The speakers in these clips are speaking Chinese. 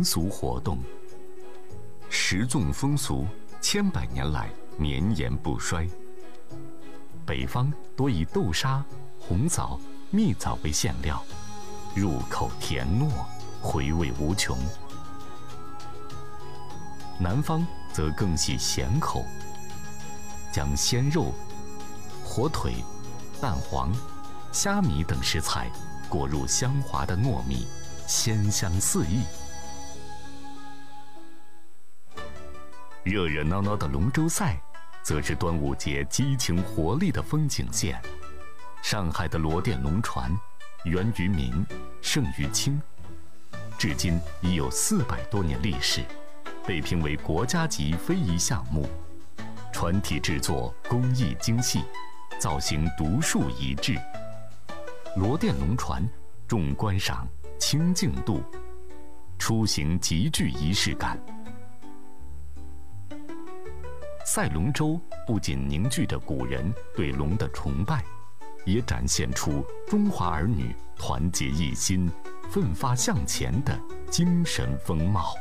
俗活动。食粽风俗千百年来绵延不衰。北方多以豆沙、红枣、蜜枣为馅料，入口甜糯，回味无穷。南方则更喜咸口，将鲜肉、火腿、蛋黄、虾米等食材裹入香滑的糯米，鲜香四溢。热热闹闹的龙舟赛，则是端午节激情活力的风景线。上海的罗店龙船，源于明，盛于清，至今已有400多年历史，被评为国家级非遗项目。船体制作工艺精细，造型独树一帜。罗店龙船重观赏，轻竞渡，出行极具仪式感。赛龙舟不仅凝聚着古人对龙的崇拜，也展现出中华儿女团结一心、奋发向前的精神风貌。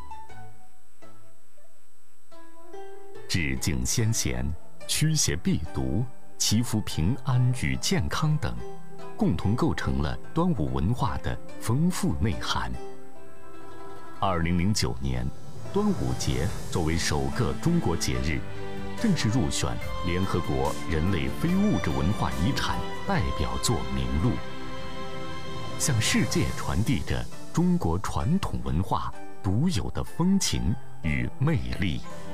致敬先贤、驱邪避毒、祈福平安与健康等，共同构成了端午文化的丰富内涵。2009年，端午节作为首个中国节日，正式入选联合国人类非物质文化遗产代表作名录，向世界传递着中国传统文化独有的风情与魅力。